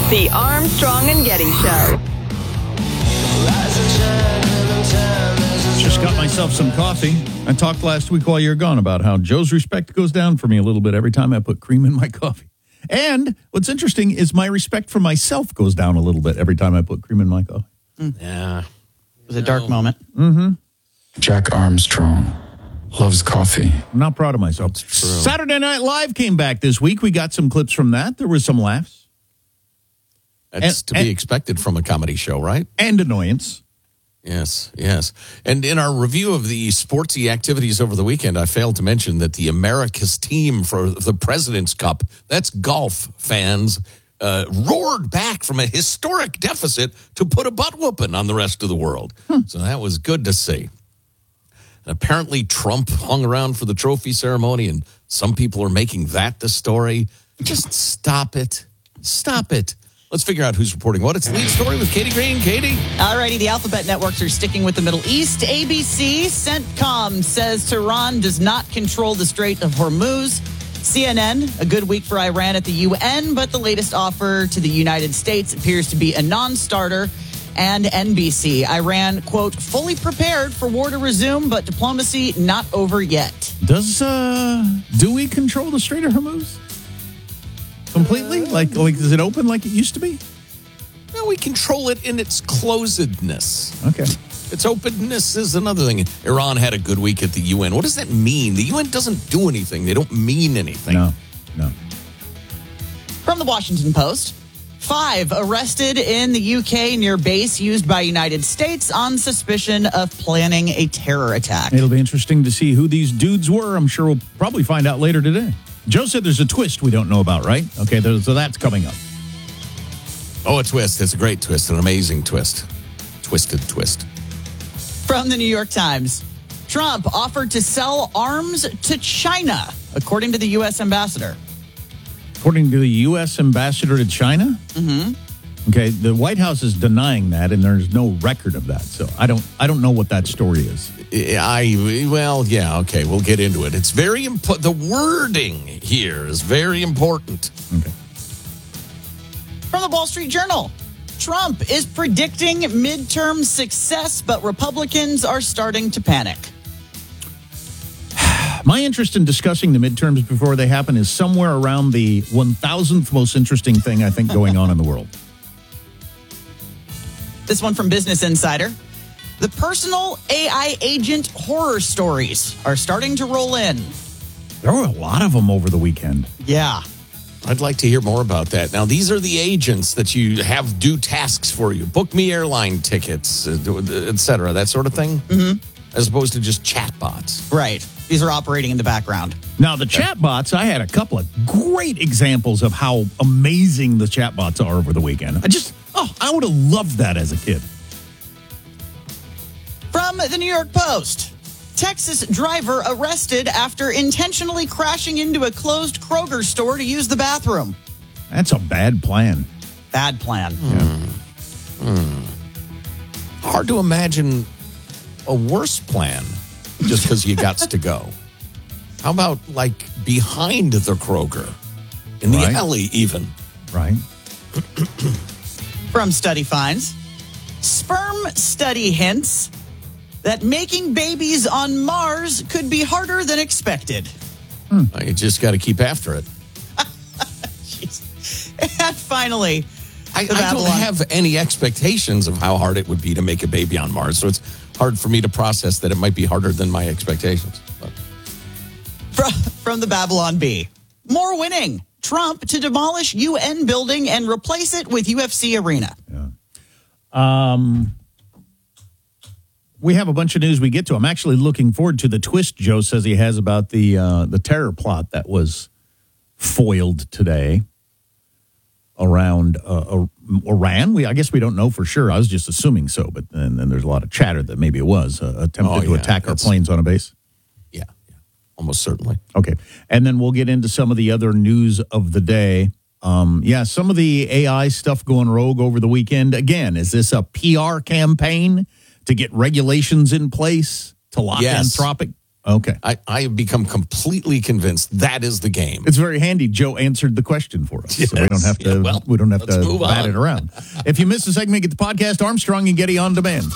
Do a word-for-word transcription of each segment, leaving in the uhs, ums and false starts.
The Armstrong and Getty Show. Just got myself some coffee. I talked last week while you were gone about how Joe's respect goes down for me a little bit every time I put cream in my coffee. And what's interesting is my respect for myself goes down a little bit every time I put cream in my coffee. Mm. Yeah. It was a dark moment. Mm-hmm. Jack Armstrong loves coffee. I'm not proud of myself. Saturday Night Live came back this week. We got some clips from that. There were some laughs. That's and, to and, be expected from a comedy show, right? And annoyance. Yes, yes. And in our review of the sportsy activities over the weekend, I failed to mention that the America's team for the President's Cup, that's golf fans, uh, roared back from a historic deficit to put a butt whooping on the rest of the world. Hmm. So that was good to see. And apparently Trump hung around for the trophy ceremony, and some people are making that the story. Just stop it. Stop it. Let's figure out who's reporting what. It's the lead story with Katie Green. Katie? All righty, the alphabet networks are sticking with the Middle East. A B C, CENTCOM says Tehran does not control the Strait of Hormuz. C N N, a good week for Iran at the U N, but the latest offer to the United States appears to be a non-starter. And N B C, Iran, quote, fully prepared for war to resume, but diplomacy not over yet. Does, uh, do we control the Strait of Hormuz? Completely? Like, like, is it open like it used to be? No, we control it in its closedness. Okay. Its openness is another thing. Iran had a good week at the U N. What does that mean? The U N doesn't do anything. They don't mean anything. No, no. From the Washington Post, five arrested in the U K near base used by United States on suspicion of planning a terror attack. It'll be interesting to see who these dudes were. I'm sure we'll probably find out later today. Joe said there's a twist we don't know about, right? Okay, so that's coming up. Oh, a twist. It's a great twist, an amazing twist. Twisted twist. From the New York Times, Trump offered to sell arms to China, according to the U S ambassador. According to the U S ambassador to China? Mm-hmm. Okay, the White House is denying that, and there's no record of that. So I don't, I don't know what that story is. I well, yeah, okay, we'll get into it. It's very important. The wording here is very important. Okay. From the Wall Street Journal, Trump is predicting midterm success, but Republicans are starting to panic. My interest in discussing the midterms before they happen is somewhere around the one thousandth most interesting thing I think going on in the world. This one from Business Insider. The personal A I agent horror stories are starting to roll in. There were a lot of them over the weekend. Yeah. I'd like to hear more about that. Now, these are the agents that you have do tasks for you. Book me airline tickets, et cetera, that sort of thing. Mm-hmm. As opposed to just chatbots. Right. These are operating in the background. Now, the chatbots, I had a couple of great examples of how amazing the chatbots are over the weekend. I just, oh, I would have loved that as a kid. From the New York Post, Texas driver arrested after intentionally crashing into a closed Kroger store to use the bathroom. That's a bad plan. Bad plan. Hmm. Hmm. Hard to imagine a worse plan just because you got to go. How about, like, behind the Kroger? In the Right. alley, even. Right. From Study Finds, sperm study hints that making babies on Mars could be harder than expected. Hmm. You just got to keep after it. And finally, I, I don't have any expectations of how hard it would be to make a baby on Mars, so it's hard for me to process that it might be harder than my expectations. But. From, from the Babylon Bee, more winning. Trump to demolish U N building and replace it with U F C arena. Yeah. Um, we have a bunch of news we get to. I'm actually looking forward to the twist Joe says he has about the uh, the terror plot that was foiled today around uh, Iran. We I guess we don't know for sure. I was just assuming so, but then, then there's a lot of chatter that maybe it was uh, attempted oh, to yeah, attack our planes on a base. Yeah, yeah, almost certainly. Okay, and then we'll get into some of the other news of the day. Um, yeah, some of the A I stuff going rogue over the weekend. Again, is this a P R campaign to get regulations in place to lock yes. Anthropic? Okay. I, I have become completely convinced that is the game. It's very handy. Joe answered the question for us, Yes. so we don't have to. Yeah, well, we don't have let's to move bat on. it around. If you missed the segment, get the podcast Armstrong and Getty on demand.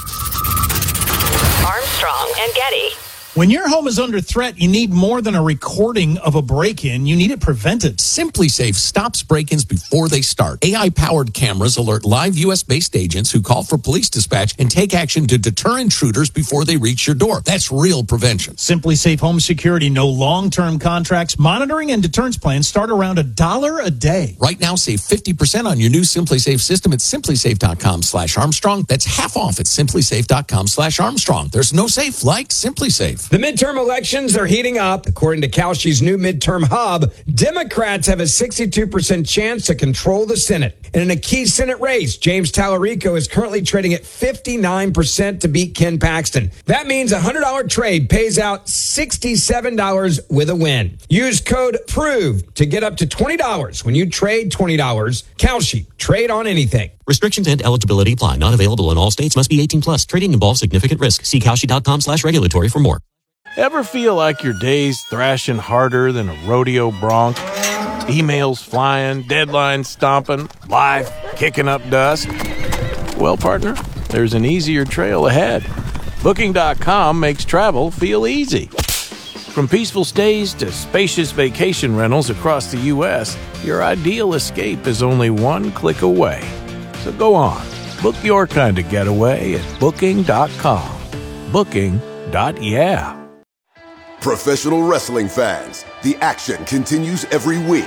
Armstrong and Getty. When your home is under threat, you need more than a recording of a break-in. You need it prevented. Simply Safe stops break-ins before they start. A I-powered cameras alert live U S-based agents who call for police dispatch and take action to deter intruders before they reach your door. That's real prevention. Simply Safe Home Security, no long-term contracts. Monitoring and deterrence plans start around a dollar a day. Right now, save fifty percent on your new Simply Safe system at simplysafe.com slash Armstrong. That's half off at simplysafe.com slash Armstrong. There's no safe like Simply Safe. The midterm elections are heating up. According to Kalshi's new midterm hub, Democrats have a sixty-two percent chance to control the Senate. And in a key Senate race, James Tallarico is currently trading at fifty-nine percent to beat Ken Paxton. That means a one hundred dollars trade pays out sixty-seven dollars with a win. Use code PROVE to get up to twenty dollars when you trade twenty dollars. Kalshi, trade on anything. Restrictions and eligibility apply. Not available in all states. Must be eighteen plus. Trading involves significant risk. See Kalshi.com slash regulatory for more. Ever feel like your day's thrashing harder than a rodeo bronc? Emails flying, deadlines stomping, life kicking up dust? Well, partner, there's an easier trail ahead. Booking dot com makes travel feel easy. From peaceful stays to spacious vacation rentals across the U S, your ideal escape is only one click away. So go on, book your kind of getaway at Booking dot com. Booking. Yeah. Professional wrestling fans, the action continues every week.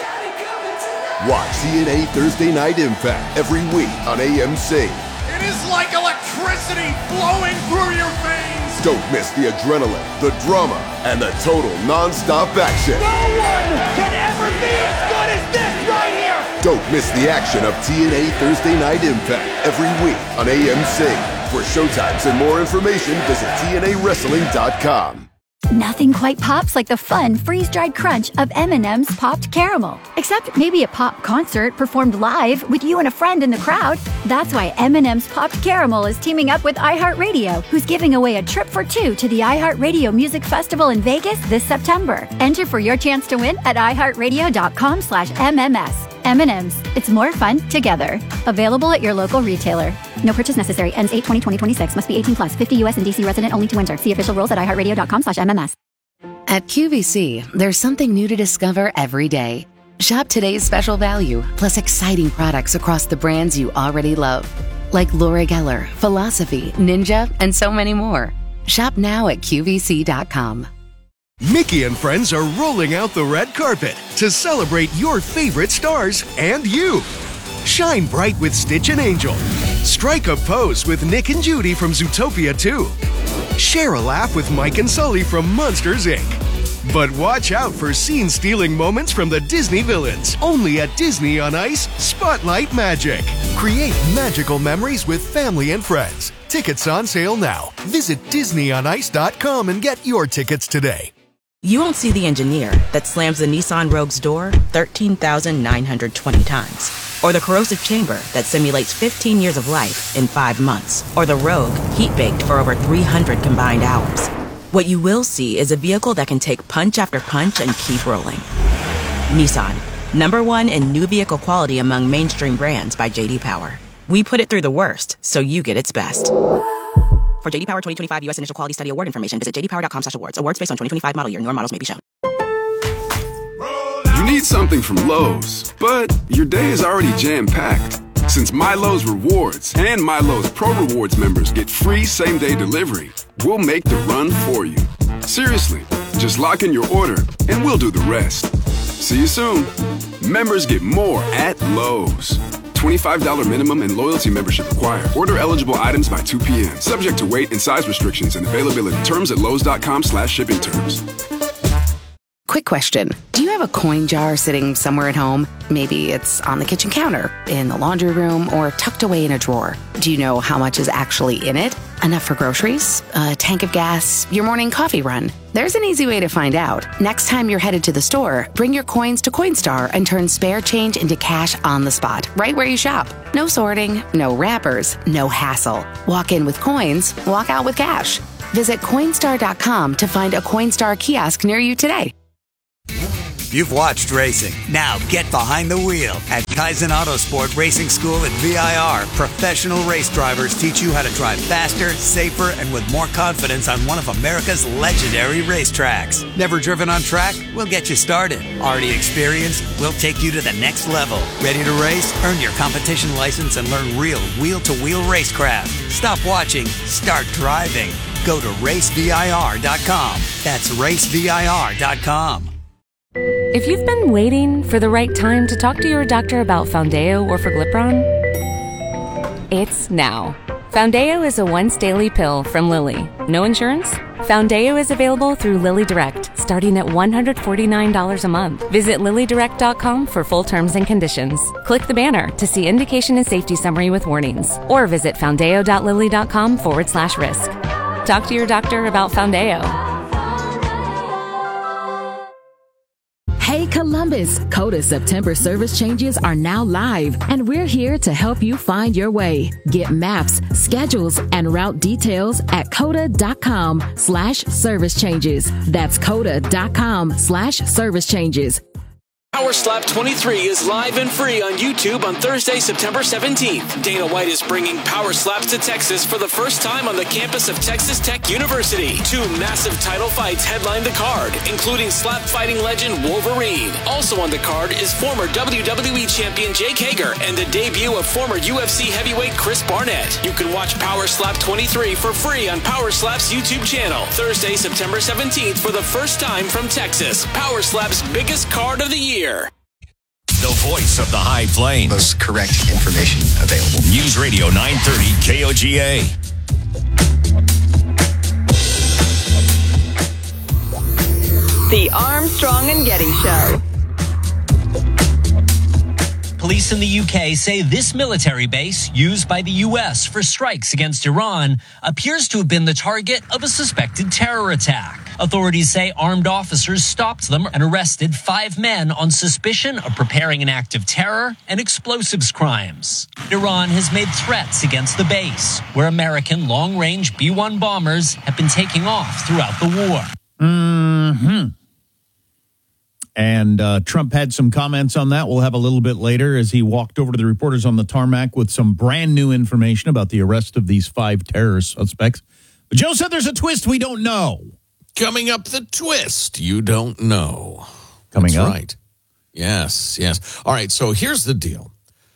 Watch T N A Thursday Night Impact every week on A M C. It is like electricity flowing through your veins. Don't miss the adrenaline, the drama, and the total non-stop action. No one can ever be as good as this right here. Don't miss the action of T N A Thursday Night Impact every week on A M C. For showtimes and more information, visit T N A wrestling dot com. Nothing quite pops like the fun, freeze-dried crunch of M and M's Popped Caramel. Except maybe a pop concert performed live with you and a friend in the crowd. That's why M and M's Popped Caramel is teaming up with iHeartRadio, who's giving away a trip for two to the iHeartRadio Music Festival in Vegas this September. Enter for your chance to win at iHeartRadio.com slash MMS. M and M's. It's more fun together. Available at your local retailer. No purchase necessary. Ends eight twenty twenty twenty-six. Must be eighteen plus. fifty U S and D C resident only to enter. See official rules at iHeartRadio.com slash MMS. At Q V C, there's something new to discover every day. Shop today's special value, plus exciting products across the brands you already love. Like Laura Geller, Philosophy, Ninja, and so many more. Shop now at Q V C dot com. Mickey and friends are rolling out the red carpet to celebrate your favorite stars and you. Shine bright with Stitch and Angel. Strike a pose with Nick and Judy from Zootopia two. Share a laugh with Mike and Sully from Monsters, Incorporated. But watch out for scene-stealing moments from the Disney villains. Only at Disney on Ice Spotlight Magic. Create magical memories with family and friends. Tickets on sale now. Visit Disney on Ice dot com and get your tickets today. You won't see the engineer that slams the Nissan Rogue's door thirteen thousand nine hundred twenty times. Or the corrosive chamber that simulates fifteen years of life in five months. Or the Rogue heat-baked for over three hundred combined hours. What you will see is a vehicle that can take punch after punch and keep rolling. Nissan, number one in new vehicle quality among mainstream brands by J D Power. We put it through the worst, so you get its best. For J D Power twenty twenty-five U S Initial Quality Study Award information, visit j d power dot com slash awards. Awards based on twenty twenty-five model year. Newer models may be shown. You need something from Lowe's, but your day is already jam-packed. Since My Lowe's Rewards and My Lowe's Pro Rewards members get free same-day delivery, we'll make the run for you. Seriously, just lock in your order and we'll do the rest. See you soon. Members get more at Lowe's. twenty-five dollars minimum and loyalty membership required. Order eligible items by two p.m. Subject to weight and size restrictions and availability. Terms at lowes.com slash shipping terms. Quick question. Do you have a coin jar sitting somewhere at home? Maybe it's on the kitchen counter, in the laundry room, or tucked away in a drawer. Do you know how much is actually in it? Enough for groceries, a tank of gas, your morning coffee run? There's an easy way to find out. Next time you're headed to the store, bring your coins to Coinstar and turn spare change into cash on the spot, right where you shop. No sorting, no wrappers, no hassle. Walk in with coins, walk out with cash. Visit Coinstar dot com to find a Coinstar kiosk near you today. You've watched racing. Now get behind the wheel. At Kaizen Autosport Racing School at V I R, professional race drivers teach you how to drive faster, safer, and with more confidence on one of America's legendary racetracks. Never driven on track? We'll get you started. Already experienced? We'll take you to the next level. Ready to race? Earn your competition license and learn real wheel-to-wheel racecraft. Stop watching. Start driving. Go to race V I R dot com. That's race V I R dot com. If you've been waiting for the right time to talk to your doctor about Foundeo or Forglipron, it's now. Foundeo is a once-daily pill from Lilly. No insurance? Foundeo is available through Lilly Direct, starting at one hundred forty-nine dollars a month. Visit lilly direct dot com for full terms and conditions. Click the banner to see indication and safety summary with warnings, or visit foundeo dot lilly dot com forward slash risk. Talk to your doctor about Foundeo. Hey Columbus, Coda September service changes are now live, and we're here to help you find your way. Get maps, schedules, and route details at coda dot com slash service changes. That's coda dot com slash service changes. Power Slap twenty-three is live and free on YouTube on Thursday, September seventeenth. Dana White is bringing Power Slaps to Texas for the first time on the campus of Texas Tech University. Two massive title fights headline the card, including slap fighting legend Wolverine. Also on the card is former W W E champion Jake Hager and the debut of former U F C heavyweight Chris Barnett. You can watch Power Slap twenty-three for free on Power Slap's YouTube channel. Thursday, September seventeenth for the first time from Texas. Power Slap's biggest card of the year. The voice of the High Plains. Most correct information available. News Radio nine thirty K O G A. The Armstrong and Getty Show. Police in the U K say this military base, used by the U S for strikes against Iran, appears to have been the target of a suspected terror attack. Authorities say armed officers stopped them and arrested five men on suspicion of preparing an act of terror and explosives crimes. Iran has made threats against the base, where American long-range B one bombers have been taking off throughout the war. Mm-hmm. And uh, Trump had some comments on that. We'll have a little bit later as he walked over to the reporters on the tarmac with some brand new information about the arrest of these five terrorist suspects. But Joe said there's a twist we don't know. Coming up, the twist you don't know. Coming That's up? right. Yes, yes. All right, so here's the deal.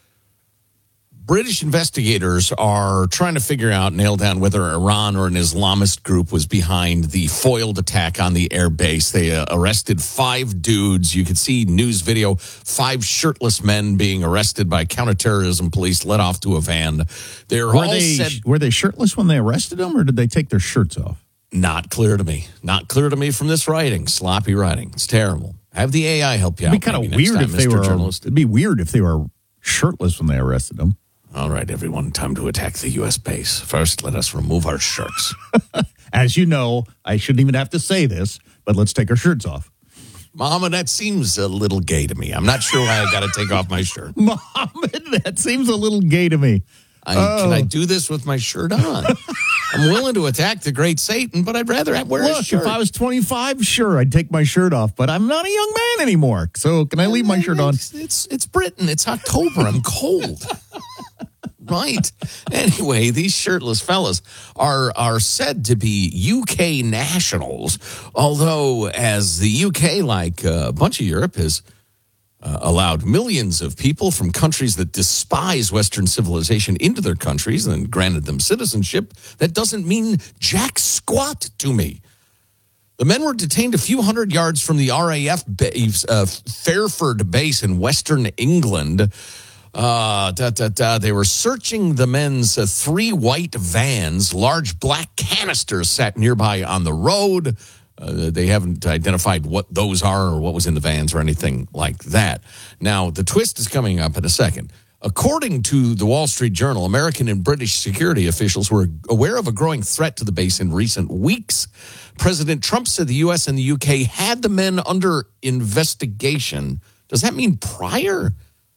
British investigators are trying to figure out, nail down whether Iran or an Islamist group was behind the foiled attack on the air base. They uh, arrested five dudes. You could see news video, five shirtless men being arrested by counterterrorism police, led off to a van. They're Were all they, said, were they shirtless when they arrested them, or did they take their shirts off? Not clear to me. Not clear to me from this writing. Sloppy writing. It's terrible. Have the A I help you out. It'd be kind of maybe next weird time, if they Mister were. Journalist. It'd be weird if they were shirtless when they arrested them. All right, everyone, time to attack the U S base. First, let us remove our shirts. As you know, I shouldn't even have to say this, but let's take our shirts off. Mama, that seems a little gay to me. I'm not sure why I got to take off my shirt. Mohammed, that seems a little gay to me. I, oh. Can I do this with my shirt on? I'm willing to attack the great Satan, but I'd rather wear Look, a shirt. if I was twenty-five, sure, I'd take my shirt off, but I'm not a young man anymore. So can I leave my shirt on? It's, it's, it's Britain. It's October. I'm cold. Right. Anyway, these shirtless fellas are are said to be U K nationals, although as the U K, like a bunch of Europe, has uh, allowed millions of people from countries that despise Western civilization into their countries and granted them citizenship, that doesn't mean jack squat to me. The men were detained a few hundred yards from the R A F base, uh, Fairford base in Western England. Uh, da, da, da. They were searching the men's uh, three white vans. Large black canisters sat nearby on the road. Uh, they haven't identified what those are or what was in the vans or anything like that. Now, the twist is coming up in a second. According to the Wall Street Journal, American and British security officials were aware of a growing threat to the base in recent weeks. President Trump said the U S and the U K had the men under investigation. Does that mean prior?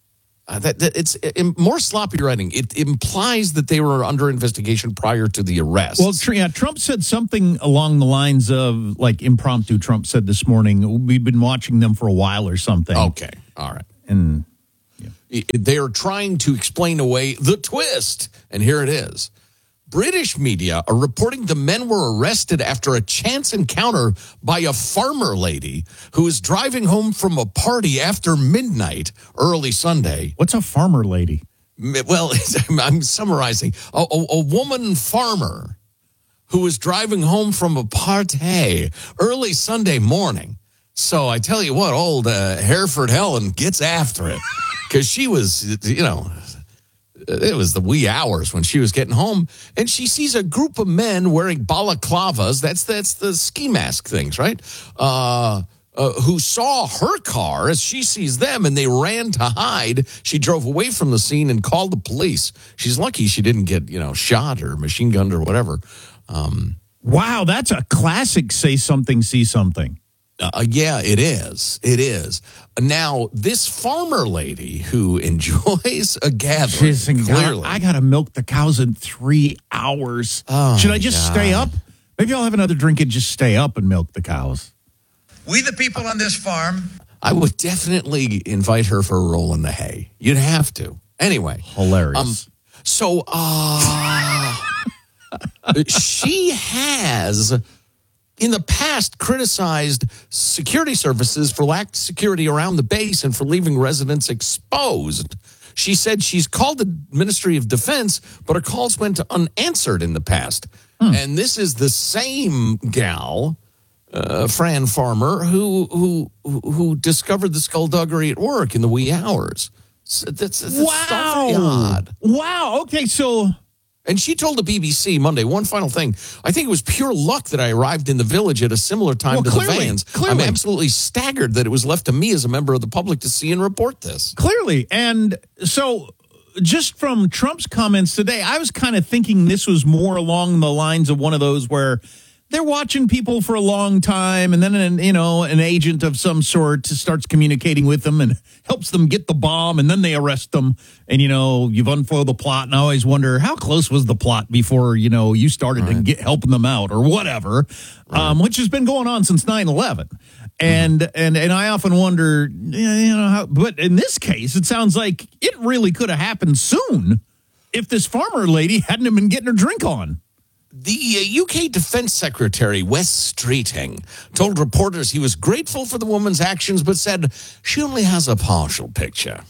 Uh, that, that it's it, more sloppy writing. It implies that they were under investigation prior to the arrest. Well, tr- yeah, Trump said something along the lines of, like, impromptu. Trump said this morning, we've been watching them for a while or something. Okay, all right. And they are trying to explain away the twist, and here it is. British media are reporting the men were arrested after a chance encounter by a farmer lady who was driving home from a party after midnight early Sunday. What's a farmer lady? Well, I'm summarizing. A, a, a woman farmer who was driving home from a party early Sunday morning. So I tell you what, old uh, Hereford Helen gets after it because she was, you know... It was the wee hours when she was getting home, and she sees a group of men wearing balaclavas. That's that's the ski mask things, right? Uh, uh, who saw her car as she sees them, and they ran to hide. She drove away from the scene and called the police. She's lucky she didn't get, you know, shot or machine gunned or whatever. Um, wow, that's a classic say something, see something. Uh, yeah, it is. It is. Now, this farmer lady who enjoys a gathering, She's thinking, clearly. I got to milk the cows in three hours. Oh, Should I just God. stay up? Maybe I'll have another drink and just stay up and milk the cows. We, the people on this farm. I would definitely invite her for a roll in the hay. You'd have to. Anyway. Hilarious. Um, so, uh, she has... in the past, criticized security services for lack of security around the base and for leaving residents exposed. She said she's called the Ministry of Defense, but her calls went unanswered in the past. Hmm. And this is the same gal, uh, Fran Farmer, who who who discovered the skullduggery at work in the wee hours. So that's, that's wow. very odd. Wow. Okay, so... And she told the B B C Monday, one final thing. I think it was pure luck that I arrived in the village at a similar time well, to clearly, the vans. Clearly. I'm absolutely staggered that it was left to me as a member of the public to see and report this. Clearly. And so just from Trump's comments today, I was kind of thinking this was more along the lines of one of those where they're watching people for a long time, and then, an, you know, an agent of some sort starts communicating with them and helps them get the bomb, and then they arrest them. And, you know, you've unfoiled the plot, and I always wonder, how close was the plot before, you know, you started right. to get helping them out or whatever, right. um, which has been going on since nine eleven. And, mm-hmm. and and I often wonder, you know, how, but in this case, it sounds like it really could have happened soon if this farmer lady hadn't been getting her drink on. The U K Defense Secretary, Wes Streeting, told reporters he was grateful for the woman's actions, but said she only has a partial picture.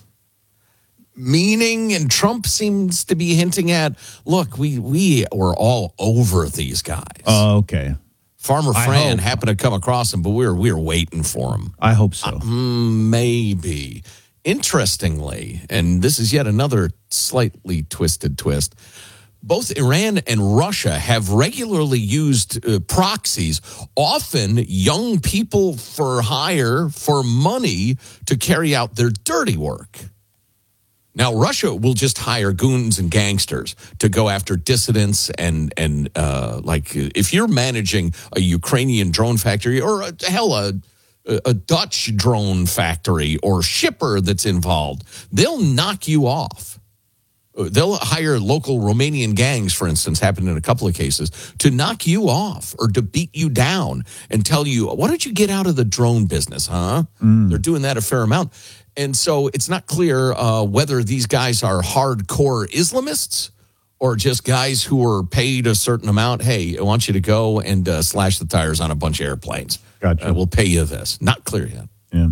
Meaning, and Trump seems to be hinting at, look, we, we were all over these guys. Oh, uh, okay. Farmer Fran happened to come across him, but we were, we were waiting for him. I hope so. Uh, maybe. Interestingly, and this is yet another slightly twisted twist, both Iran and Russia have regularly used uh, proxies, often young people for hire, for money, to carry out their dirty work. Now, Russia will just hire goons and gangsters to go after dissidents and, and uh, like, if you're managing a Ukrainian drone factory or, a, hell, a, a Dutch drone factory or shipper that's involved, they'll knock you off. They'll hire local Romanian gangs, for instance, happened in a couple of cases, to knock you off or to beat you down and tell you, why don't you get out of the drone business, huh? Mm. They're doing that a fair amount. And so it's not clear uh, whether these guys are hardcore Islamists or just guys who are paid a certain amount. Hey, I want you to go and uh, slash the tires on a bunch of airplanes. Gotcha. Uh, we'll pay you this. Not clear yet. Yeah.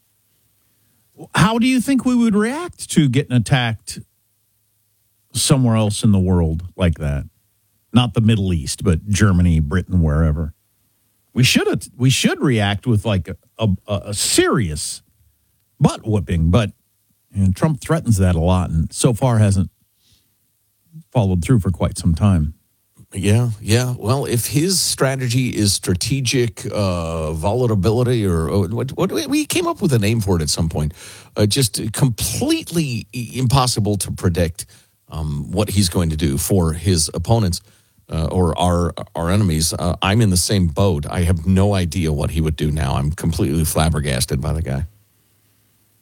How do you think we would react to getting attacked somewhere else in the world like that? Not the Middle East, but Germany, Britain, wherever. We should we should react with like a, a, a serious butt whooping, but you know, Trump threatens that a lot, and so far hasn't followed through for quite some time. Yeah, yeah. Well, if his strategy is strategic uh, volatility, or, or what, what we came up with a name for it at some point, uh, just completely impossible to predict. Um, what he's going to do for his opponents uh, or our our enemies. Uh, I'm in the same boat. I have no idea what he would do now. I'm completely flabbergasted by the guy.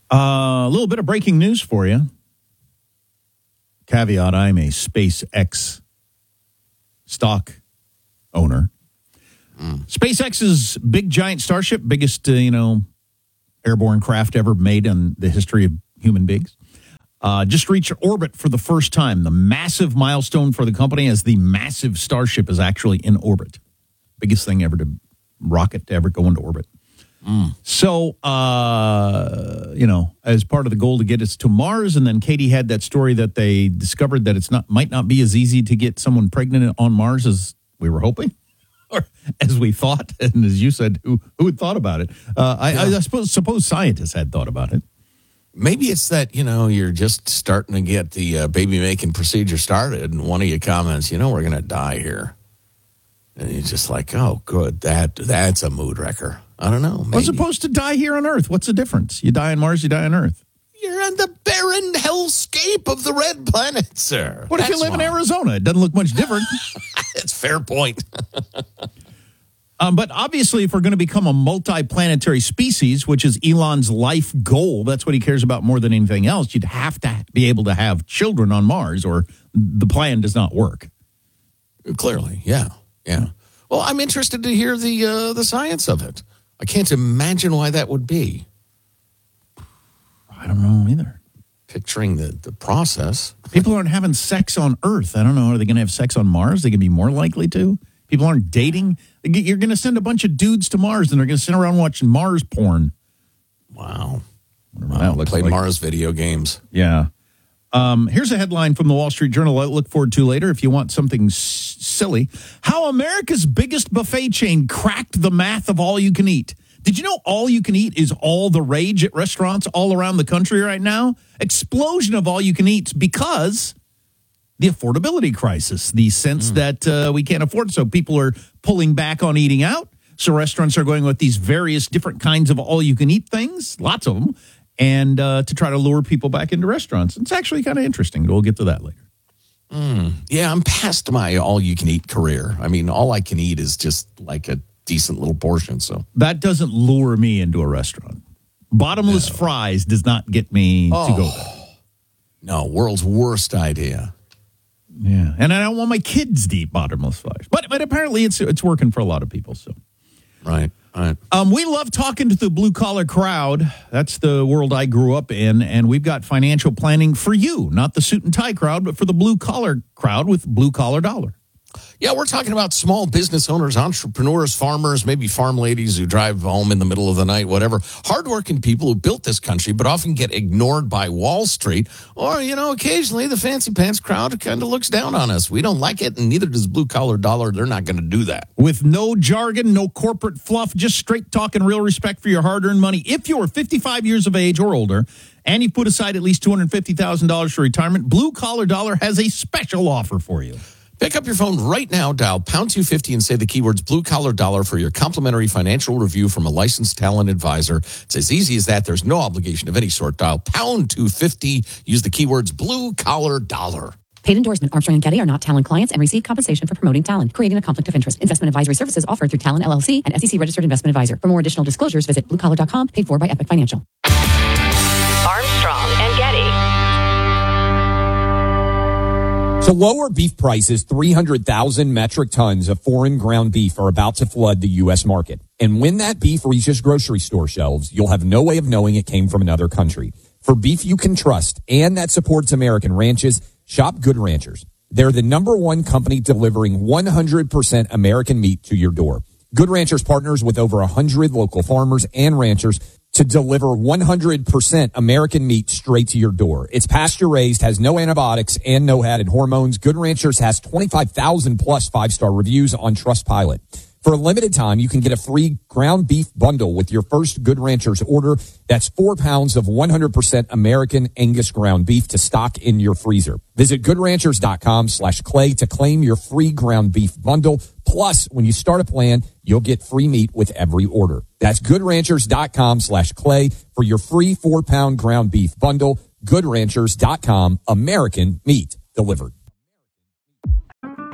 Uh, a little bit of breaking news for you. Caveat, I'm a SpaceX stock owner. Mm. SpaceX's big giant Starship, biggest, uh, you know, airborne craft ever made in the history of human beings, uh, just reached orbit for the first time. The massive milestone for the company as the massive Starship is actually in orbit. Biggest thing ever to rocket to ever go into orbit. Mm. So, uh, you know, as part of the goal to get us to Mars, and then Katie had that story that they discovered that it's not might not be as easy to get someone pregnant on Mars as we were hoping, or as we thought, and as you said, who who had thought about it? Uh, I, yeah. I, I suppose suppose scientists had thought about it. Maybe it's that, you know, you're just starting to get the uh, baby making procedure started, and one of your comments, you know, we're going to die here, and you're just like, oh, good, that that's a mood wrecker. I don't know. Maybe. We're supposed to die here on Earth. What's the difference? You die on Mars, you die on Earth. You're on the barren hellscape of the red planet, sir. What That's if you live why. in Arizona? It doesn't look much different. That's a fair point. um, but obviously, if we're going to become a multi-planetary species, which is Elon's life goal, that's what he cares about more than anything else, you'd have to be able to have children on Mars or the plan does not work. Clearly, yeah, yeah. Well, I'm interested to hear the uh, the science of it. I can't imagine why that would be. I don't know either. Picturing the, the process. People aren't having sex on Earth. I don't know. Are they going to have sex on Mars? They can be more likely to. People aren't dating. You're going to send a bunch of dudes to Mars, and they're going to sit around watching Mars porn. Wow. Wow. Play like. Mars video games. Yeah. Um, here's a headline from the Wall Street Journal I look forward to later if you want something s- silly. How America's biggest buffet chain cracked the math of all you can eat. Did you know all you can eat is all the rage at restaurants all around the country right now? Explosion of all you can eats because the affordability crisis, the sense mm. that uh, we can't afford. So people are pulling back on eating out. So restaurants are going with these various different kinds of all you can eat things, lots of them. And uh, to try to lure people back into restaurants. It's actually kind of interesting. We'll get to that later. Mm. Yeah, I'm past my all-you-can-eat career. I mean, all I can eat is just like a decent little portion. So that doesn't lure me into a restaurant. Bottomless no. fries does not get me oh. to go there. No, world's worst idea. Yeah, and I don't want my kids to eat bottomless fries. But but apparently it's it's working for a lot of people. So right. All right. Um, we love talking to the blue-collar crowd. That's the world I grew up in, and we've got financial planning for you, not the suit and tie crowd, but for the blue-collar crowd with Blue Collar Dollar. Yeah, we're talking about small business owners, entrepreneurs, farmers, maybe farm ladies who drive home in the middle of the night, whatever. Hardworking people who built this country, but often get ignored by Wall Street. Or, you know, occasionally the fancy pants crowd kind of looks down on us. We don't like it, and neither does Blue Collar Dollar. They're not going to do that. With no jargon, no corporate fluff, just straight talk and real respect for your hard-earned money. If you're fifty-five years of age or older, and you put aside at least two hundred fifty thousand dollars for retirement, Blue Collar Dollar has a special offer for you. Pick up your phone right now, dial pound two fifty and say the keywords Blue Collar Dollar for your complimentary financial review from a licensed talent advisor. It's as easy as that. There's no obligation of any sort. Dial pound two fifty. Use the keywords Blue Collar Dollar. Paid endorsement. Armstrong and Getty are not Talent clients and receive compensation for promoting Talent, creating a conflict of interest. Investment advisory services offered through Talent L L C and S E C registered investment advisor. For more additional disclosures, visit blue collar dot com. Paid for by Epic Financial. Armstrong and Getty. So lower beef prices, three hundred thousand metric tons of foreign ground beef are about to flood the U S market. And when that beef reaches grocery store shelves, you'll have no way of knowing it came from another country. For beef you can trust and that supports American ranches, shop Good Ranchers. They're the number one company delivering one hundred percent American meat to your door. Good Ranchers partners with over one hundred local farmers and ranchers to deliver one hundred percent American meat straight to your door. It's pasture-raised, has no antibiotics, and no added hormones. Good Ranchers has twenty-five thousand plus five-star reviews on Trustpilot. For a limited time, you can get a free ground beef bundle with your first Good Ranchers order. That's four pounds of one hundred percent American Angus ground beef to stock in your freezer. Visit goodranchers.com slash clay to claim your free ground beef bundle. Plus, when you start a plan, you'll get free meat with every order. That's goodranchers.com slash clay for your free four-pound ground beef bundle. Goodranchers dot com, American meat delivered.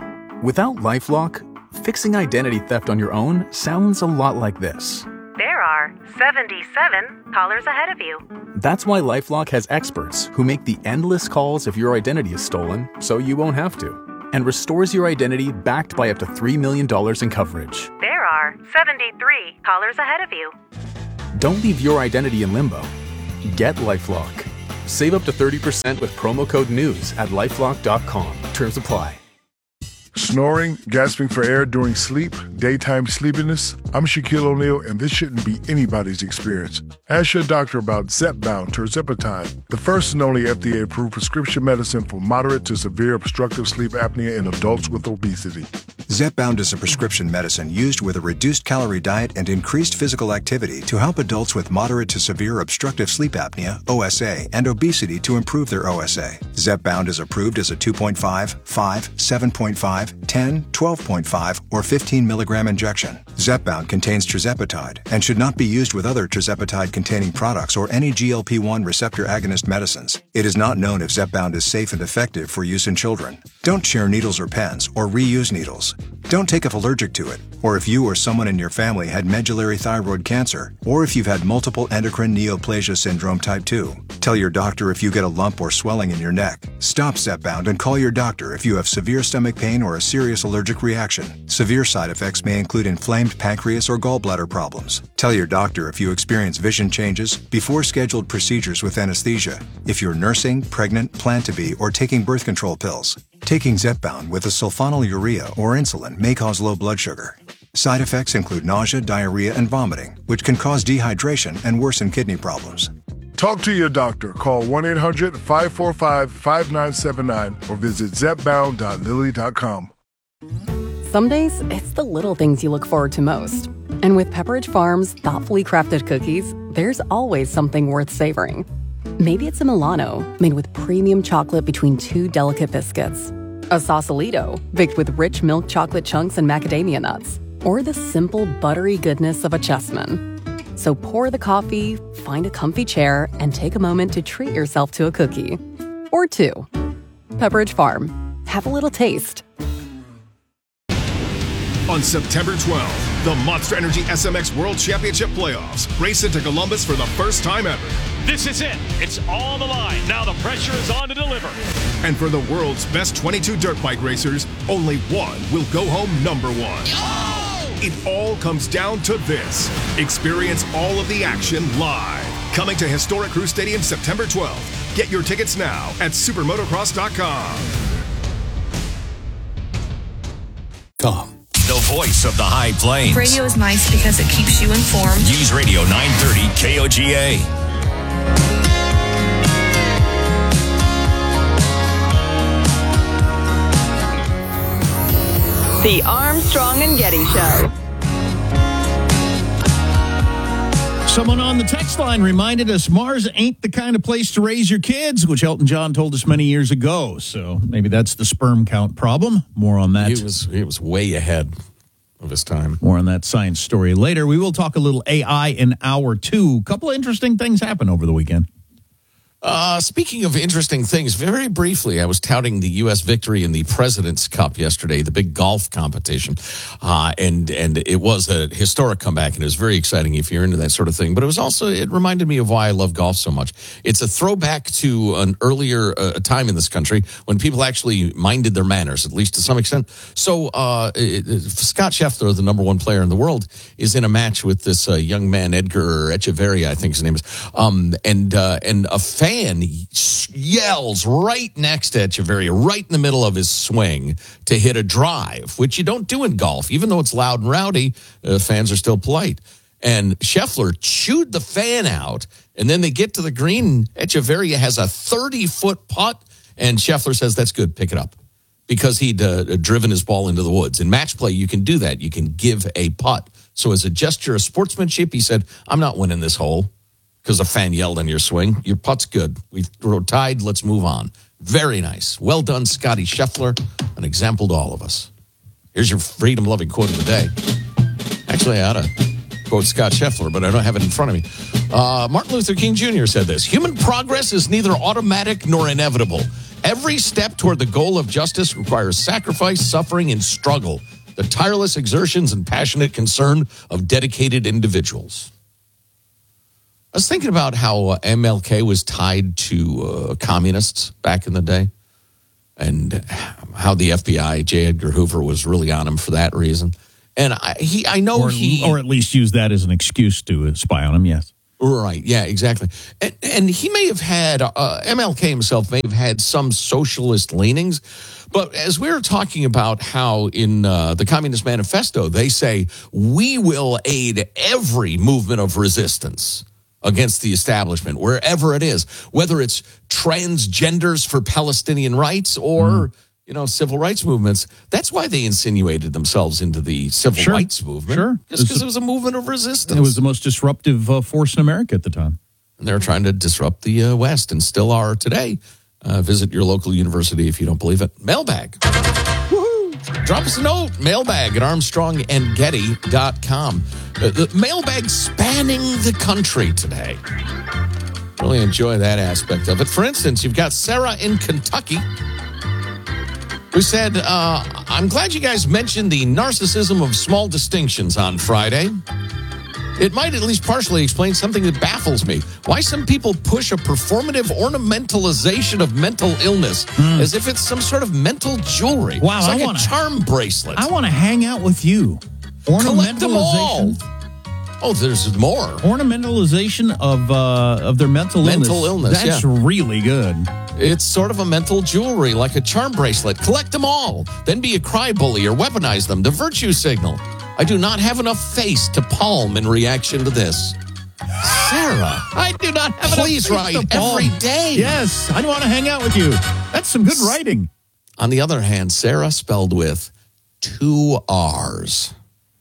Without LifeLock, fixing identity theft on your own sounds a lot like this. There are are seventy-seven callers ahead of you. That's why LifeLock has experts who make the endless calls if your identity is stolen so you won't have to, and restores your identity backed by up to three million dollars in coverage. There are seventy-three callers ahead of you. Don't leave your identity in limbo. Get LifeLock. Save up to thirty percent with promo code NEWS at lifelock dot com. Terms apply. Snoring, gasping for air during sleep, daytime sleepiness? I'm Shaquille O'Neal, and this shouldn't be anybody's experience. Ask your doctor about Zepbound tirzepatide, the first and only F D A-approved prescription medicine for moderate to severe obstructive sleep apnea in adults with obesity. Zepbound is a prescription medicine used with a reduced calorie diet and increased physical activity to help adults with moderate to severe obstructive sleep apnea, O S A, and obesity to improve their O S A. Zepbound is approved as a two point five, five, seven point five, ten, twelve point five, or fifteen milligram injection. Zepbound contains tirzepatide and should not be used with other tirzepatide-containing products or any G L P one receptor agonist medicines. It is not known if Zepbound is safe and effective for use in children. Don't share needles or pens or reuse needles. Don't take if allergic to it, or if you or someone in your family had medullary thyroid cancer, or if you've had multiple endocrine neoplasia syndrome type two. Tell your doctor if you get a lump or swelling in your neck. Stop Zepbound and call your doctor if you have severe stomach pain or a serious allergic reaction. Severe side effects may include inflamed pancreas or gallbladder problems. Tell your doctor if you experience vision changes before scheduled procedures with anesthesia, if you're nursing, pregnant, plan to be, or taking birth control pills. Taking Zepbound with a sulfonylurea or insulin may cause low blood sugar. Side effects include nausea, diarrhea, and vomiting, which can cause dehydration and worsen kidney problems. Talk to your doctor. Call one eight hundred, five four five, five nine seven nine or visit zepbound dot lilly dot com. Some days, it's the little things you look forward to most. And with Pepperidge Farm's thoughtfully crafted cookies, there's always something worth savoring. Maybe it's a Milano, made with premium chocolate between two delicate biscuits. A Sausalito, baked with rich milk chocolate chunks and macadamia nuts. Or the simple, buttery goodness of a Chessman. So pour the coffee, find a comfy chair, and take a moment to treat yourself to a cookie. Or two. Pepperidge Farm. Have a little taste. On September twelfth, the Monster Energy S M X World Championship Playoffs race into Columbus for the first time ever. This is it. It's on the line. Now the pressure is on to deliver. And for the world's best twenty-two dirt bike racers, only one will go home number one. Oh! It all comes down to this. Experience all of the action live. Coming to historic Crew Stadium September twelfth. Get your tickets now at supermotocross dot com. Come. The voice of the High Plains. Radio is nice because it keeps you informed. News Radio nine thirty K O G A. The Armstrong and Getty Show. Someone on the text line reminded us Mars ain't the kind of place to raise your kids, which Elton John told us many years ago. So maybe that's the sperm count problem. More on that. He was, he was way ahead of his time. More on that science story later. We will talk a little A I in hour two. A couple of interesting things happened over the weekend. Uh, speaking of interesting things, very briefly, I was touting the U S victory in the President's Cup yesterday, the big golf competition. Uh, and, and it was a historic comeback, and it was very exciting if you're into that sort of thing. But it was also, it reminded me of why I love golf so much. It's a throwback to an earlier uh, time in this country when people actually minded their manners, at least to some extent. So uh, it, it, Scott Scheffler, the number one player in the world, is in a match with this uh, young man, Edgar Echeverria, I think his name is. Um, and, uh, and a fan fan yells right next to Echeverria, right in the middle of his swing, to hit a drive, which you don't do in golf. Even though it's loud and rowdy, uh, fans are still polite. And Scheffler chewed the fan out, and then they get to the green. Echeverria has a thirty-foot putt, and Scheffler says, that's good, pick it up, because he'd uh, driven his ball into the woods. In match play, you can do that. You can give a putt. So as a gesture of sportsmanship, he said, I'm not winning this hole because a fan yelled on your swing. Your putt's good. We've we're tied. Let's move on. Very nice. Well done, Scotty Scheffler. An example to all of us. Here's your freedom-loving quote of the day. Actually, I ought to quote Scott Scheffler, but I don't have it in front of me. Uh, Martin Luther King Junior said this: human progress is neither automatic nor inevitable. Every step toward the goal of justice requires sacrifice, suffering, and struggle, the tireless exertions and passionate concern of dedicated individuals. I was thinking about how uh, M L K was tied to uh, communists back in the day, and how the F B I, J. Edgar Hoover, was really on him for that reason. And I, he, I know or, he, or at least use that as an excuse to spy on him. Yes, right? Yeah, exactly. And, and he may have had uh, M L K himself may have had some socialist leanings, but as we were talking about how in uh, the Communist Manifesto they say we will aid every movement of resistance against the establishment, wherever it is, whether it's transgenders for Palestinian rights or, mm. you know, civil rights movements. That's why they insinuated themselves into the civil sure. rights movement. Sure. Just because it was a movement of resistance. It was the most disruptive uh, force in America at the time. And they're trying to disrupt the uh, West and still are today. Uh, visit your local university if you don't believe it. Mailbag. Drop us a note, mailbag at armstrong and getty dot com. Uh, the mailbag spanning the country today. Really enjoy that aspect of it. For instance, you've got Sarah in Kentucky who said, uh, I'm glad you guys mentioned the narcissism of small distinctions on Friday. It might at least partially explain something that baffles me. Why some people push a performative ornamentalization of mental illness mm. as if it's some sort of mental jewelry. Wow, it's like I wanna, a charm bracelet. I want to hang out with you. Collect them all. Oh, there's more. Ornamentalization of uh, of their mental, mental illness. illness. That's yeah. really good. It's sort of a mental jewelry, like a charm bracelet. Collect them all. Then be a cry bully or weaponize them. The virtue signal. I do not have enough face to palm in reaction to this. Sarah, I do not have Please enough face write to palm. Every day. Yes, I want to hang out with you. That's some good writing. On the other hand, Sarah spelled with two R's.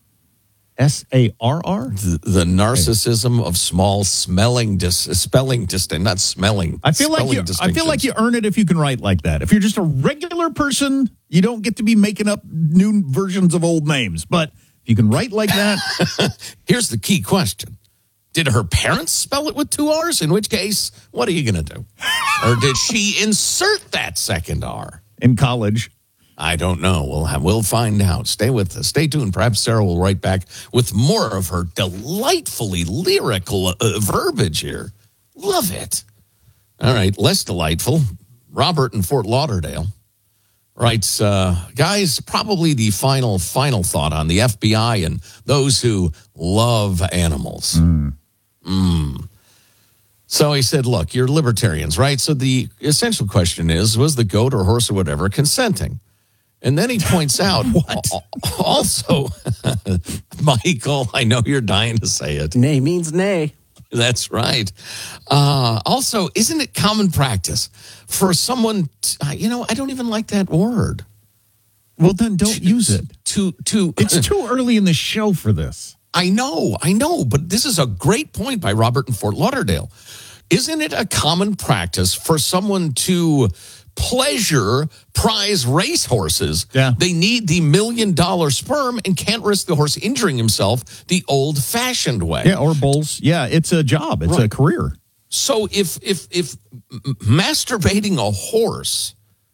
S A R R? The, the narcissism of small smelling dis, spelling distance, not smelling. I feel like you. I feel like you earn it if you can write like that. If you're just a regular person, you don't get to be making up new versions of old names. But if you can write like that, here's the key question: did her parents spell it with two R's? In which case, what are you going to do? Or did she insert that second R in college? I don't know. We'll have, we'll find out. Stay with us. Stay tuned. Perhaps Sarah will write back with more of her delightfully lyrical uh, verbiage here. Love it. All right, less delightful. Robert in Fort Lauderdale writes, uh, guys, probably the final, final thought on the F B I and those who love animals. Mm. Mm. So he said, look, you're libertarians, right? So the essential question is, was the goat or horse or whatever consenting? And then he points out, also, Michael, I know you're dying to say it. Nay means nay. That's right. Uh, also, isn't it common practice for someone, to, you know, I don't even like that word. Well, then don't to, use it. To, to, it's too early in the show for this. I know, I know, but this is a great point by Robert in Fort Lauderdale. Isn't it a common practice for someone to pleasure prize racehorses? Yeah. They need the million dollar sperm and can't risk the horse injuring himself the old fashioned way. Yeah, or bulls. Yeah, it's a job. It's right. a career. So if if if masturbating a horse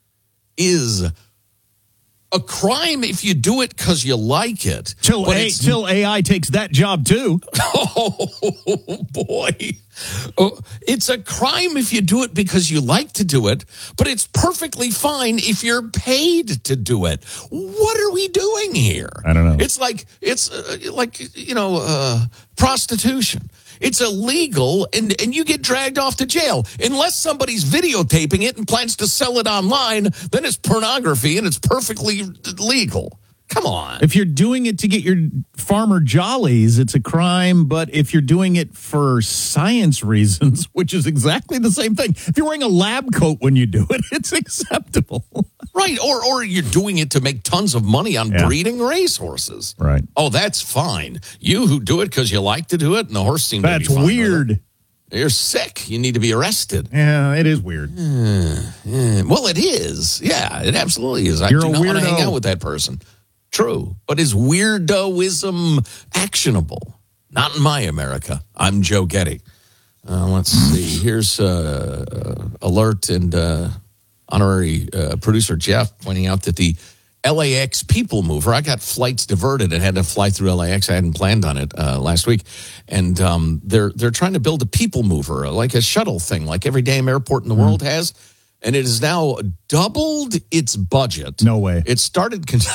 is a crime if you do it because you like it. Till, a, till A I takes that job too. Oh, boy. Oh, it's a crime if you do it because you like to do it, but it's perfectly fine if you're paid to do it. What are we doing here? I don't know. It's like, it's uh, like, you know, uh, prostitution. It's illegal, and, and you get dragged off to jail. Unless somebody's videotaping it and plans to sell it online, then it's pornography, and it's perfectly legal. Come on. If you're doing it to get your farmer jollies, it's a crime. But if you're doing it for science reasons, which is exactly the same thing. If you're wearing a lab coat when you do it, it's acceptable. Right. Or or you're doing it to make tons of money on yeah. breeding racehorses. Right. Oh, that's fine. You who do it because you like to do it and the horse seems that's to be fine weird. With it. You're sick. You need to be arrested. Yeah, it is weird. Uh, uh, well, it is. Yeah, it absolutely is. I You're do a not want to weirdo. hang out with that person. True. But is weirdoism actionable? Not in my America. I'm Joe Getty. Uh, let's see. Here's uh, uh, alert and uh, honorary uh, producer Jeff pointing out that the L A X people mover. I got flights diverted and had to fly through L A X. I hadn't planned on it uh, last week. And um, they're they're trying to build a people mover, like a shuttle thing, like every damn airport in the mm. world has. And it has now doubled its budget. No way. It started con-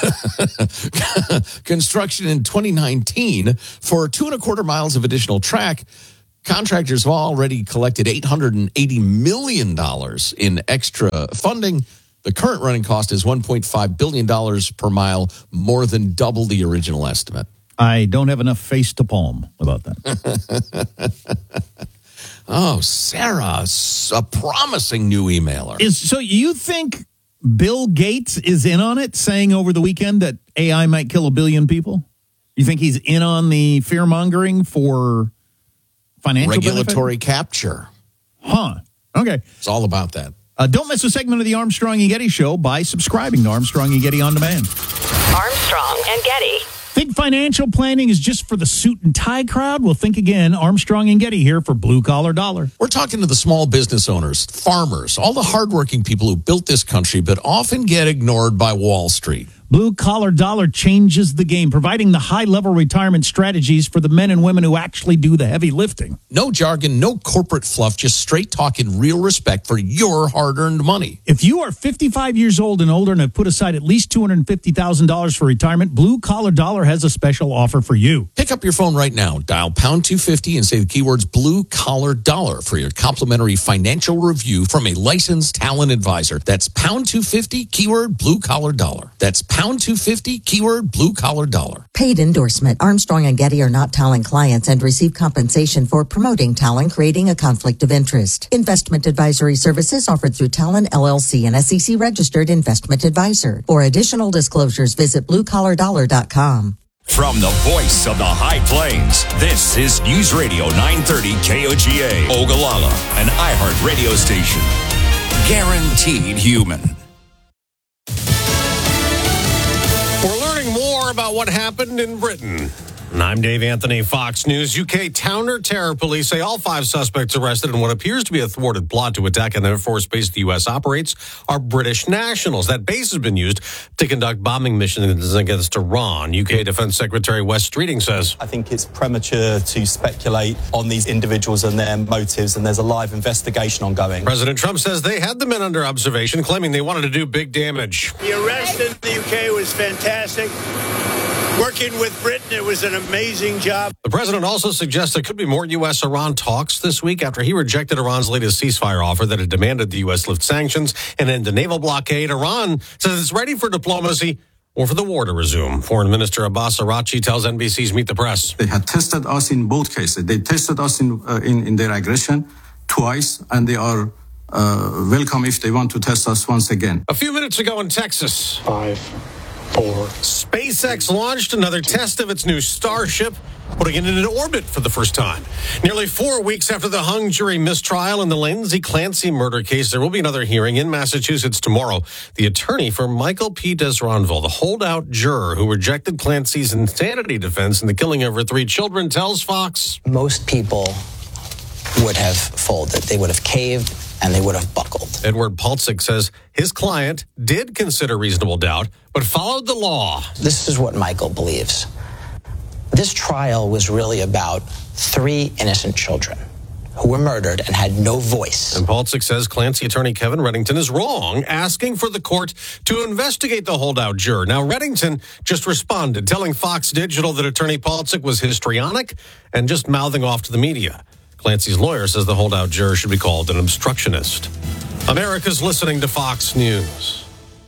construction in twenty nineteen for two and a quarter miles of additional track. Contractors have already collected eight hundred eighty million dollars in extra funding. The current running cost is one point five billion dollars per mile, more than double the original estimate. I don't have enough face to palm about that. Oh, Sarah, a promising new emailer. Is so you think Bill Gates is in on it, saying over the weekend that A I might kill a billion people? You think he's in on the fear-mongering for financial regulatory benefit? capture? Huh. Okay. It's all about that. Uh, don't miss a segment of the Armstrong and Getty Show by subscribing to Armstrong and Getty On Demand. Armstrong and Getty. Think financial planning is just for the suit and tie crowd? Well, think again. Armstrong and Getty here for Blue Collar Dollar. We're talking to the small business owners, farmers, all the hardworking people who built this country but often get ignored by Wall Street. Blue Collar Dollar changes the game, providing the high-level retirement strategies for the men and women who actually do the heavy lifting. No jargon, no corporate fluff, just straight talk and real respect for your hard-earned money. If you are fifty-five years old and older and have put aside at least two hundred fifty thousand dollars for retirement, Blue Collar Dollar has a special offer for you. Pick up your phone right now, dial pound two fifty and say the keywords Blue Collar Dollar for your complimentary financial review from a licensed talent advisor. That's pound two fifty, keyword Blue Collar Dollar. That's pound two fifty, keyword Blue Collar Dollar. Paid endorsement. Armstrong and Getty are not Talon clients and receive compensation for promoting Talon, creating a conflict of interest. Investment advisory services offered through Talon L L C, an S E C registered investment advisor. For additional disclosures, visit blue collar dollar dot com. From the voice of the High Plains, this is News Radio nine thirty K O G A, Ogallala, an iHeart radio station. Guaranteed human. We're learning more about what happened in Britain. And I'm Dave Anthony, Fox News. U K counter-terror police say all five suspects arrested in what appears to be a thwarted plot to attack an Air Force base the U S operates are British nationals. That base has been used to conduct bombing missions against Iran. U K Defense Secretary Wes Streeting says, I think it's premature to speculate on these individuals and their motives, and there's a live investigation ongoing. President Trump says they had the men under observation, claiming they wanted to do big damage. The arrest in the U K was fantastic. Working with Britain, it was an amazing job. The president also suggests there could be more U S Iran talks this week after he rejected Iran's latest ceasefire offer that had demanded the U S lift sanctions and end the naval blockade. Iran says it's ready for diplomacy or for the war to resume. Foreign Minister Abbas Araghchi tells N B C's Meet the Press. They had tested us in both cases. They tested us in uh, in, in their aggression twice, and they are uh, welcome if they want to test us once again. A few minutes ago in Texas. Five. Four. SpaceX launched another test of its new Starship, putting it into orbit for the first time. Nearly four weeks after the hung jury mistrial in the Lindsay Clancy murder case, there will be another hearing in Massachusetts tomorrow. The attorney for Michael P. Desronville, the holdout juror who rejected Clancy's insanity defense in the killing of her three children, tells Fox. Most people would have folded. They would have caved and they would have buckled. Edward Paltzik says his client did consider reasonable doubt, but followed the law. This is what Michael believes. This trial was really about three innocent children who were murdered and had no voice. And Paltzik says Clancy attorney Kevin Reddington is wrong, asking for the court to investigate the holdout juror. Now, Reddington just responded, telling Fox Digital that attorney Paltzik was histrionic and just mouthing off to the media. Clancy's lawyer says the holdout juror should be called an obstructionist. America's listening to Fox News.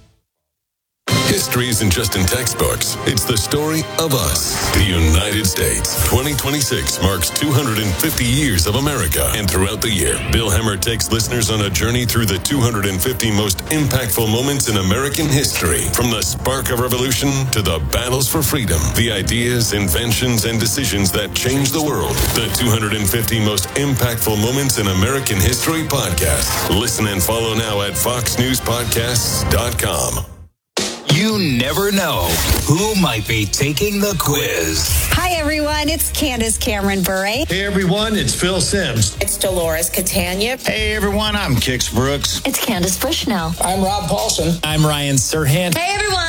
History isn't just in textbooks. It's the story of us, the United States. twenty twenty-six marks two hundred fifty years of America. And throughout the year, Bill Hemmer takes listeners on a journey through the two hundred fifty most impactful moments in American history. From the spark of revolution to the battles for freedom, the ideas, inventions, and decisions that changed the world. The two hundred fifty most impactful moments in American history podcast. Listen and follow now at fox news podcasts dot com. You never know who might be taking the quiz. Hi, everyone. It's Candace Cameron Bure. Hey, everyone. It's Phil Sims. It's Dolores Catania. Hey, everyone. I'm Kix Brooks. It's Candace Bushnell. I'm Rob Paulson. I'm Ryan Serhant. Hey, everyone. I'm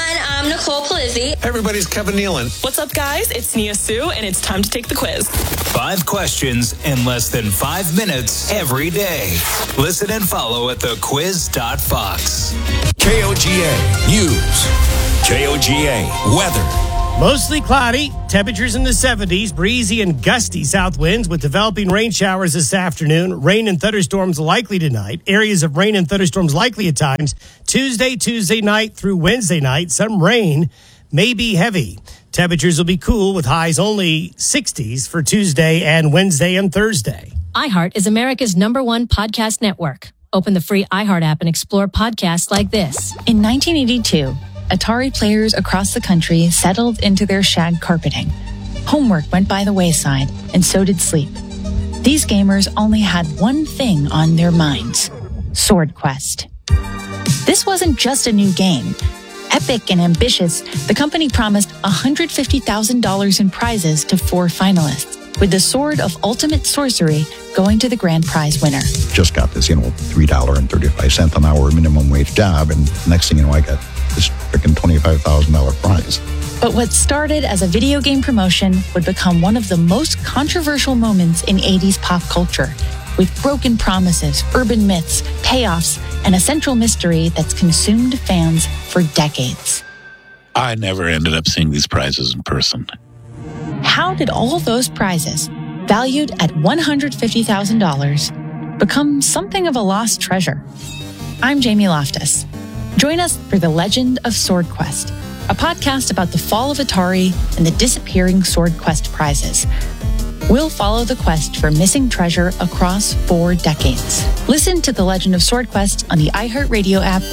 I'm Nicole Palizzi. Everybody's Kevin Nealon. What's up, guys? It's Nia Sue, and it's time to take the quiz. Five questions in less than five minutes every day. Listen and follow at the quiz dot fox. K O G A News. K O G A Weather. Mostly cloudy, temperatures in the seventies, breezy and gusty south winds with developing rain showers this afternoon. Rain and thunderstorms likely tonight. Areas of rain and thunderstorms likely at times. Tuesday, Tuesday night through Wednesday night, some rain may be heavy. Temperatures will be cool with highs only sixties for Tuesday and Wednesday and Thursday. iHeart is America's number one podcast network. Open the free iHeart app and explore podcasts like this. In nineteen eighty-two, Atari players across the country settled into their shag carpeting. Homework went by the wayside, and so did sleep. These gamers only had one thing on their minds: Sword Quest. This wasn't just a new game. Epic and ambitious, the company promised one hundred fifty thousand dollars in prizes to four finalists, with the Sword of Ultimate Sorcery going to the grand prize winner. Just got this, you know, three dollars and thirty-five cents an hour minimum wage job, and next thing you know, I got this freaking twenty-five thousand dollars prize. But what started as a video game promotion would become one of the most controversial moments in eighties pop culture, with broken promises, urban myths, payoffs, and a central mystery that's consumed fans for decades. I never ended up seeing these prizes in person. How did all those prizes, valued at one hundred fifty thousand dollars, become something of a lost treasure? I'm Jamie Loftus. Join us for The Legend of Sword Quest, a podcast about the fall of Atari and the disappearing Sword Quest prizes. We'll follow the quest for missing treasure across four decades. Listen to The Legend of Sword Quest on the iHeartRadio app.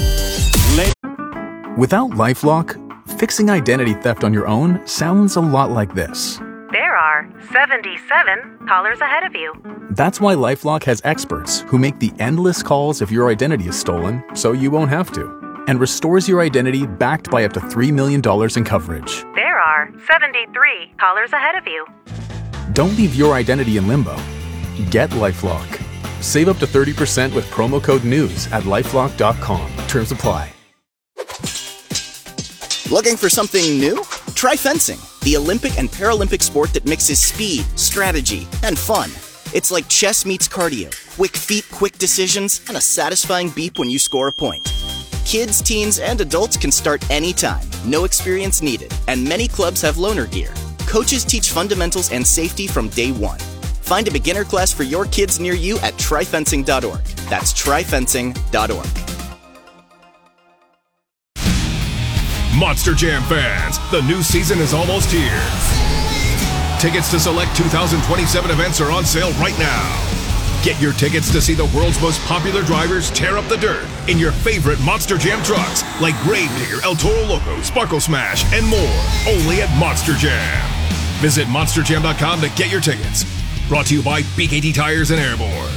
Without LifeLock, fixing identity theft on your own sounds a lot like this. There are seventy-seven callers ahead of you. That's why LifeLock has experts who make the endless calls if your identity is stolen, so you won't have to, and restores your identity backed by up to three million dollars in coverage. There are seventy-three callers ahead of you. Don't leave your identity in limbo. Get LifeLock. Save up to thirty percent with promo code NEWS at lifelock dot com. Terms apply. Looking for something new? Try fencing, the Olympic and Paralympic sport that mixes speed, strategy, and fun. It's like chess meets cardio, quick feet, quick decisions, and a satisfying beep when you score a point. Kids, teens, and adults can start anytime, no experience needed, and many clubs have loaner gear. Coaches teach fundamentals and safety from day one. Find a beginner class for your kids near you at try fencing dot org. That's try fencing dot org. Monster Jam fans, the new season is almost here. Tickets to select two thousand twenty-seven events are on sale right now. Get your tickets to see the world's most popular drivers tear up the dirt in your favorite Monster Jam trucks like Gravedigger, El Toro Loco, Sparkle Smash, and more, only at Monster Jam. Visit monster jam dot com to get your tickets. Brought to you by B K T Tires and Airborne.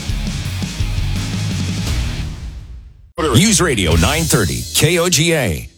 News Radio nine thirty K O G A.